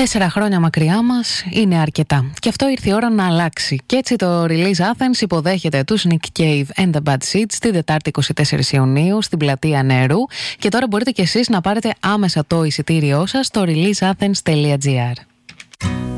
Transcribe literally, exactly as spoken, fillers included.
Τέσσερα χρόνια μακριά μας είναι αρκετά. Και αυτό ήρθε η ώρα να αλλάξει. Και έτσι το Release Athens υποδέχεται τους Nick Cave and the Bad Seeds την Τετάρτη είκοσι τέσσερις Ιουνίου στην Πλατεία Νερού. Και τώρα μπορείτε κι εσείς να πάρετε άμεσα το εισιτήριό σας στο release athens τελεία gr.